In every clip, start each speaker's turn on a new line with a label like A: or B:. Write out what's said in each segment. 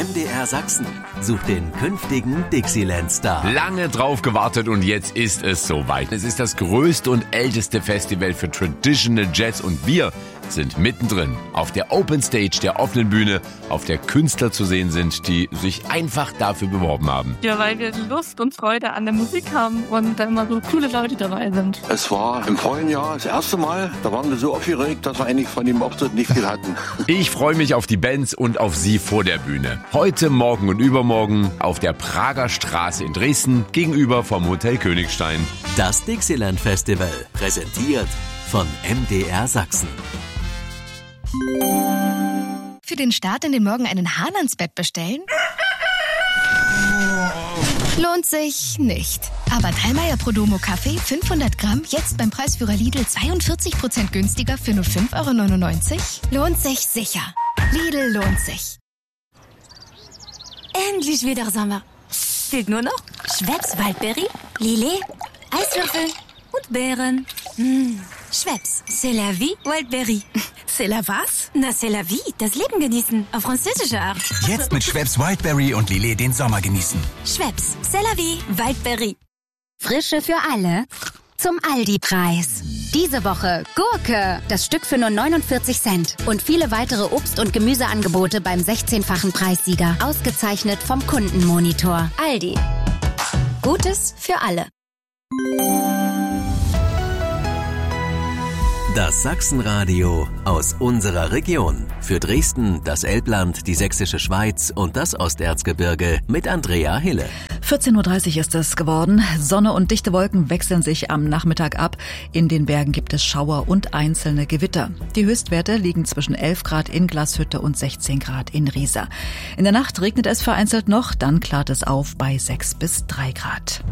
A: MDR Sachsen sucht den künftigen Dixieland-Star.
B: Lange drauf gewartet und jetzt ist es soweit. Es ist das größte und älteste Festival für Traditional Jazz und wir sind mittendrin auf der Open Stage, der offenen Bühne, auf der Künstler zu sehen sind, die sich einfach dafür beworben haben.
C: Ja, weil wir Lust und Freude an der Musik haben und da immer so coole Leute dabei sind.
D: Es war im vorigen Jahr das erste Mal, da waren wir so aufgeregt, dass wir eigentlich von dem Auftritt nicht viel hatten.
B: Ich freue mich auf die Bands und auf Sie vor der Bühne. Heute, morgen und übermorgen auf der Prager Straße in Dresden gegenüber vom Hotel Königstein.
A: Das Dixieland Festival, präsentiert von MDR Sachsen.
E: Für den Start in den Morgen einen Hahn ans Bett bestellen? Lohnt sich nicht. Aber Dallmayr Prodomo Kaffee 500 Gramm jetzt beim Preisführer Lidl 42% günstiger für nur 5,99 €? Lohnt sich sicher. Lidl lohnt sich.
F: Endlich wieder Sommer. Fehlt nur noch Schweppes Waldbeere, Lillet, Eiswürfel und Beeren. Schweppes, c'est la vie, Waldbeere.
G: C'est la was?
F: Na, c'est la vie, das Leben genießen, auf französische Art.
H: Jetzt mit Schweppes Wildberry und Lillet den Sommer genießen.
F: Schweppes, c'est la vie, Waldbeere.
I: Frische für alle zum Aldi-Preis. Diese Woche Gurke, das Stück für nur 49 Cent. Und viele weitere Obst- und Gemüseangebote beim 16-fachen Preissieger. Ausgezeichnet vom Kundenmonitor. Aldi. Gutes für alle.
A: Das Sachsenradio aus unserer Region. Für Dresden, das Elbland, die Sächsische Schweiz und das Osterzgebirge mit Andrea Hille.
G: 14:30 Uhr ist es geworden. Sonne und dichte Wolken wechseln sich am Nachmittag ab. In den Bergen gibt es Schauer und einzelne Gewitter. Die Höchstwerte liegen zwischen 11 Grad in Glashütte und 16 Grad in Riesa. In der Nacht regnet es vereinzelt noch, dann klart es auf bei 6 bis 3 Grad.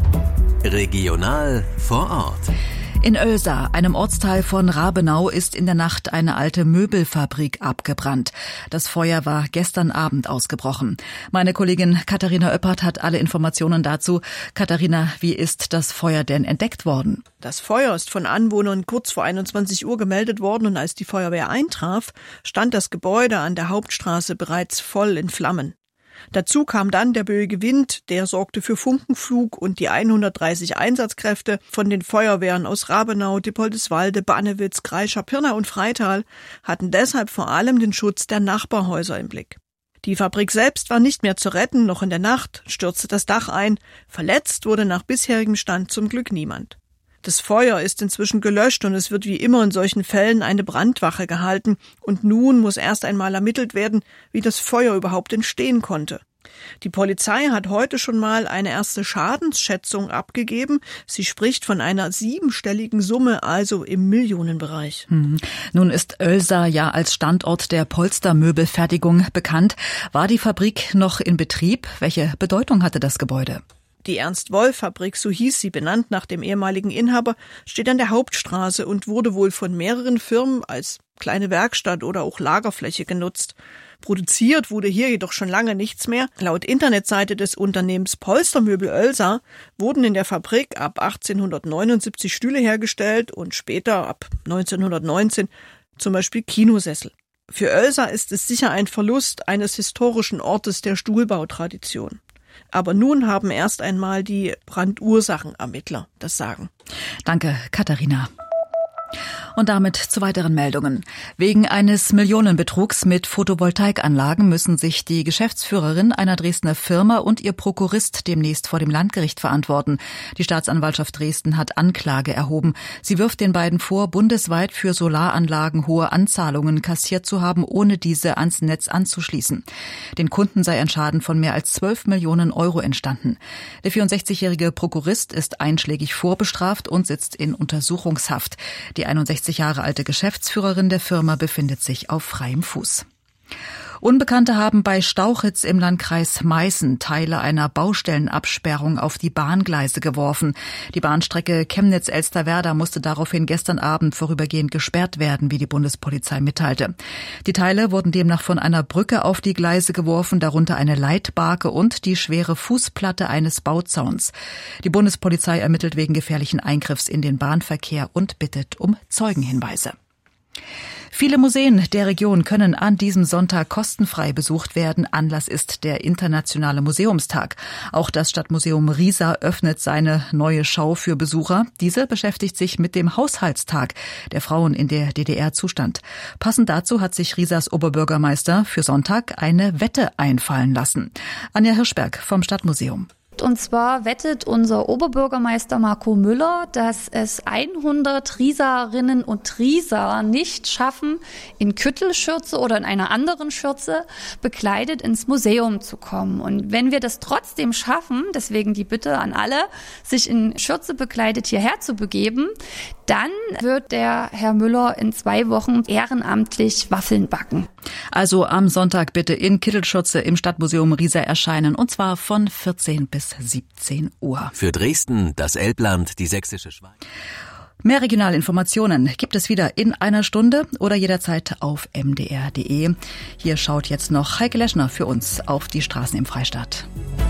A: Regional vor Ort.
G: In Oelsa, einem Ortsteil von Rabenau, ist in der Nacht eine alte Möbelfabrik abgebrannt. Das Feuer war gestern Abend ausgebrochen. Meine Kollegin Katharina Oeppert hat alle Informationen dazu. Katharina, wie ist das Feuer denn entdeckt worden?
J: Das Feuer ist von Anwohnern kurz vor 21 Uhr gemeldet worden und als die Feuerwehr eintraf, stand das Gebäude an der Hauptstraße bereits voll in Flammen. Dazu kam dann der böige Wind, der sorgte für Funkenflug und die 130 Einsatzkräfte von den Feuerwehren aus Rabenau, Dippoldiswalde, Bannewitz, Kreischer, Pirna und Freital hatten deshalb vor allem den Schutz der Nachbarhäuser im Blick. Die Fabrik selbst war nicht mehr zu retten, noch in der Nacht stürzte das Dach ein. Verletzt wurde nach bisherigem Stand zum Glück niemand. Das Feuer ist inzwischen gelöscht und es wird wie immer in solchen Fällen eine Brandwache gehalten. Und nun muss erst einmal ermittelt werden, wie das Feuer überhaupt entstehen konnte. Die Polizei hat heute schon mal eine erste Schadensschätzung abgegeben. Sie spricht von einer 7-stelligen Summe, also im Millionenbereich.
G: Nun ist Oelsa ja als Standort der Polstermöbelfertigung bekannt. War die Fabrik noch in Betrieb? Welche Bedeutung hatte das Gebäude?
J: Die Ernst-Wolf-Fabrik, so hieß sie, benannt nach dem ehemaligen Inhaber, steht an der Hauptstraße und wurde wohl von mehreren Firmen als kleine Werkstatt oder auch Lagerfläche genutzt. Produziert wurde hier jedoch schon lange nichts mehr. Laut Internetseite des Unternehmens Polstermöbel Oelsa wurden in der Fabrik ab 1879 Stühle hergestellt und später ab 1919 zum Beispiel Kinosessel. Für Oelsa ist es sicher ein Verlust eines historischen Ortes der Stuhlbautradition. Aber nun haben erst einmal die Brandursachenermittler das Sagen.
G: Danke, Katharina. Und damit zu weiteren Meldungen. Wegen eines Millionenbetrugs mit Photovoltaikanlagen müssen sich die Geschäftsführerin einer Dresdner Firma und ihr Prokurist demnächst vor dem Landgericht verantworten. Die Staatsanwaltschaft Dresden hat Anklage erhoben. Sie wirft den beiden vor, bundesweit für Solaranlagen hohe Anzahlungen kassiert zu haben, ohne diese ans Netz anzuschließen. Den Kunden sei ein Schaden von mehr als 12 Millionen Euro entstanden. Der 64-jährige Prokurist ist einschlägig vorbestraft und sitzt in Untersuchungshaft. Die 61 Jahre alte Geschäftsführerin der Firma befindet sich auf freiem Fuß. Unbekannte haben bei Stauchitz im Landkreis Meißen Teile einer Baustellenabsperrung auf die Bahngleise geworfen. Die Bahnstrecke Chemnitz-Elsterwerda musste daraufhin gestern Abend vorübergehend gesperrt werden, wie die Bundespolizei mitteilte. Die Teile wurden demnach von einer Brücke auf die Gleise geworfen, darunter eine Leitbarke und die schwere Fußplatte eines Bauzauns. Die Bundespolizei ermittelt wegen gefährlichen Eingriffs in den Bahnverkehr und bittet um Zeugenhinweise. Viele Museen der Region können an diesem Sonntag kostenfrei besucht werden. Anlass ist der Internationale Museumstag. Auch das Stadtmuseum Riesa öffnet seine neue Schau für Besucher. Diese beschäftigt sich mit dem Haushaltstag der Frauen in der DDR-Zustand. Passend dazu hat sich Riesas Oberbürgermeister für Sonntag eine Wette einfallen lassen. Anja Hirschberg vom Stadtmuseum.
K: Und zwar wettet unser Oberbürgermeister Marco Müller, dass es 100 Rieserinnen und Rieser nicht schaffen, in Küttelschürze oder in einer anderen Schürze bekleidet ins Museum zu kommen. Und wenn wir das trotzdem schaffen, deswegen die Bitte an alle, sich in Schürze bekleidet hierher zu begeben, dann wird der Herr Müller in 2 Wochen ehrenamtlich Waffeln backen.
G: Also am Sonntag bitte in Kittelschürze im Stadtmuseum Riesa erscheinen, und zwar von 14 bis 17 Uhr.
A: Für Dresden, das Elbland, die sächsische Schweiz.
G: Mehr Regionalinformationen gibt es wieder in einer Stunde oder jederzeit auf mdr.de. Hier schaut jetzt noch Heike Leschner für uns auf die Straßen im Freistaat.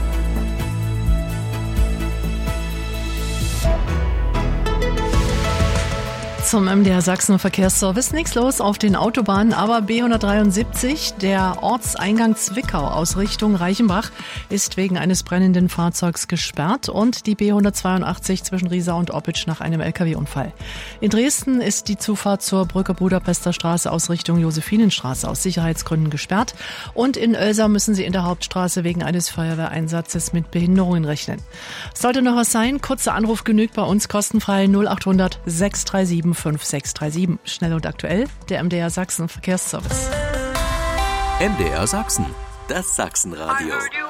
L: Zum MDR Sachsen Verkehrsservice. Nichts los auf den Autobahnen, aber B173, der Ortseingang Zwickau aus Richtung Reichenbach, ist wegen eines brennenden Fahrzeugs gesperrt, und die B182 zwischen Riesa und Oppitsch nach einem LKW-Unfall. In Dresden ist die Zufahrt zur Brücke Budapester Straße aus Richtung Josephinenstraße aus Sicherheitsgründen gesperrt, und in Oelsa müssen Sie in der Hauptstraße wegen eines Feuerwehreinsatzes mit Behinderungen rechnen. Sollte noch was sein, kurzer Anruf genügt bei uns kostenfrei 0800 637 5637. Schnell und aktuell, der MDR Sachsen Verkehrsservice.
A: MDR Sachsen, das Sachsenradio.